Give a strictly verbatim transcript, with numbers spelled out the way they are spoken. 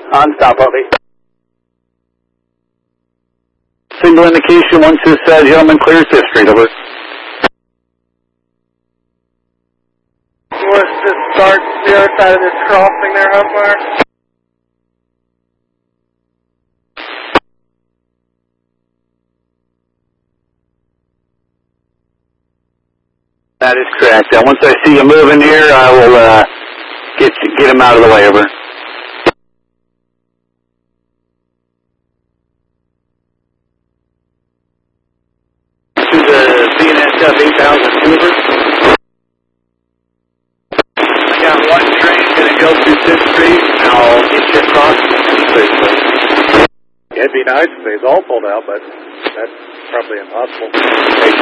On stop, Harvey. Single indication once this uh, gentleman clears Fifth Street, over. Let's just start the other side of this crossing there, Huffmeyer. That is correct. Uh, once I see you moving here, I will uh, get get him out of the way, over. To the B N S F eight thousand, over. I got one train going to go through Fifth Street. I'll get you across Fifth Street. It'd be nice if they was all pulled out, but that's probably impossible.